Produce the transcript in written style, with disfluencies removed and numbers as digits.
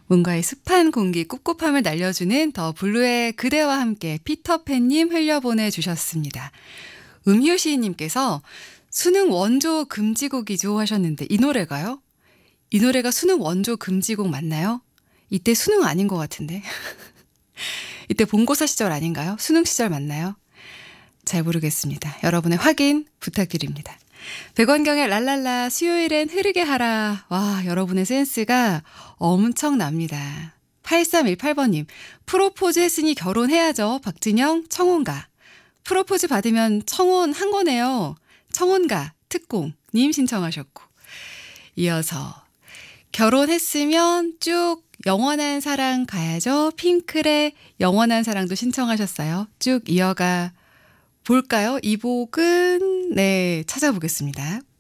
뭔가의 습한 공기 꿉꿉함을 날려주는 더 블루의 그대와 함께 피터팬님 흘려보내주셨습니다. 음효 시인님께서 수능 원조 금지곡이죠 하셨는데 이 노래가요? 이 노래가 수능 원조 금지곡 맞나요? 이때 수능 아닌 것 같은데. 이때 본고사 시절 아닌가요? 수능 시절 맞나요? 잘 모르겠습니다. 여러분의 확인 부탁드립니다. 백원경의 랄랄라 수요일엔 흐르게 하라. 와, 여러분의 센스가 엄청납니다. 8318번님 프로포즈 했으니 결혼해야죠. 박진영 청혼가. 프로포즈 받으면 청혼 한 거네요. 청혼가 특공님 신청하셨고 이어서 결혼했으면 쭉 영원한 사랑 가야죠. 핑클의 영원한 사랑도 신청하셨어요. 쭉 이어가 볼까요? 이 곡은 네 찾아보겠습니다.